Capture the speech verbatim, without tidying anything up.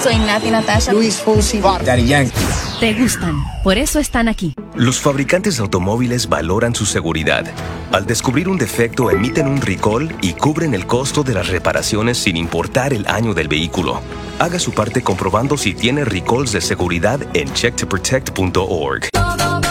Soy Nati Natasha. Luis Fonsi. Daddy Yankee. Te gustan, por eso están aquí. Los fabricantes de automóviles valoran su seguridad. Al descubrir un defecto, emiten un recall y cubren el costo de las reparaciones sin importar el año del vehículo. Haga su parte comprobando si tiene recalls de seguridad en check to protect punto org.